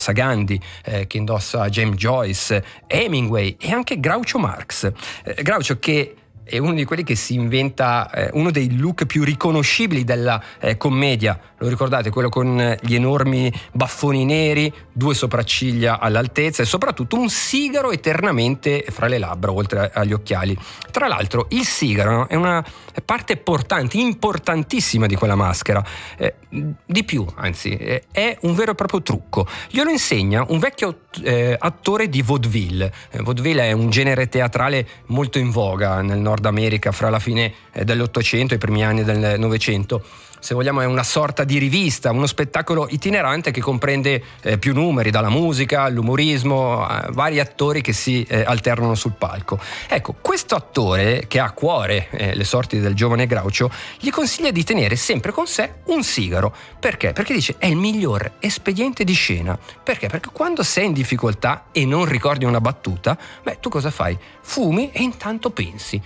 Gandhi, che indossa James Joyce, Hemingway e anche Groucho Marx. Groucho che è uno di quelli che si inventa uno dei look più riconoscibili della commedia. Lo ricordate? Quello con gli enormi baffoni neri, 2 sopracciglia all'altezza e soprattutto un sigaro eternamente fra le labbra, oltre agli occhiali. Tra l'altro il sigaro è una parte importantissima di quella maschera. Di più, anzi, è un vero e proprio trucco. Glielo insegna un vecchio attore di vaudeville. Vaudeville è un genere teatrale molto in voga nel Nord America fra la fine dell'Ottocento e i primi anni del Novecento. Se vogliamo è una sorta di rivista, uno spettacolo itinerante che comprende più numeri, dalla musica all'umorismo, vari attori che si alternano sul palco. Ecco, questo attore che ha a cuore le sorti del giovane Groucho gli consiglia di tenere sempre con sé un sigaro. Perché? Perché dice è il miglior espediente di scena. Perché? Perché quando sei in difficoltà e non ricordi una battuta, tu cosa fai? Fumi e intanto pensi.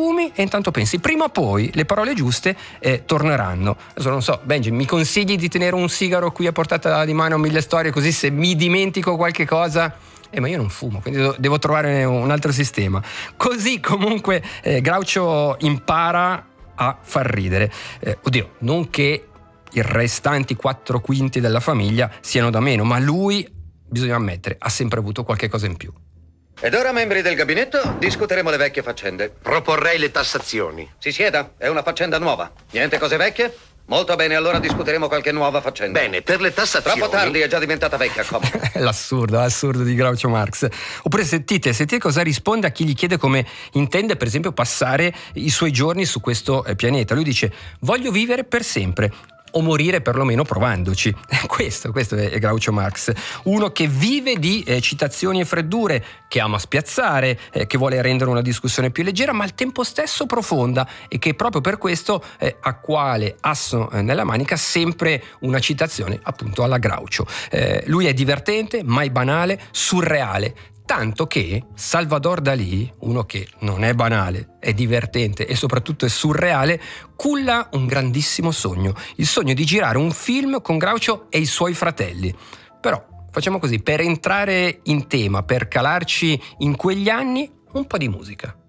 Prima o poi le parole giuste torneranno. Adesso non so, Benji, mi consigli di tenere un sigaro qui a portata di mano, 1000 storie, così se mi dimentico qualche cosa? Ma io non fumo, quindi devo trovare un altro sistema. Così comunque Groucho impara a far ridere. Non che i restanti 4/5 della famiglia siano da meno, ma lui, bisogna ammettere, ha sempre avuto qualche cosa in più. Ed ora, membri del gabinetto, discuteremo le vecchie faccende. Proporrei le tassazioni. Si sieda, è una faccenda nuova. Niente cose vecchie? Molto bene, allora discuteremo qualche nuova faccenda. Bene, per le tassazioni... Troppo tardi, è già diventata vecchia, come? L'assurdo di Groucho Marx. Oppure sentite cosa risponde a chi gli chiede come intende, per esempio, passare i suoi giorni su questo pianeta. Lui dice: voglio vivere per sempre, o morire perlomeno provandoci. Questo è Groucho Marx, uno che vive di citazioni e freddure, che ama spiazzare, che vuole rendere una discussione più leggera ma al tempo stesso profonda, e che proprio per questo ha quale asso nella manica sempre una citazione appunto alla Groucho. Lui è divertente, mai banale, surreale. Tanto che Salvador Dalì, uno che non è banale, è divertente e soprattutto è surreale, culla un grandissimo sogno, il sogno di girare un film con Groucho e i suoi fratelli. Però facciamo così, per entrare in tema, per calarci in quegli anni, un po' di musica.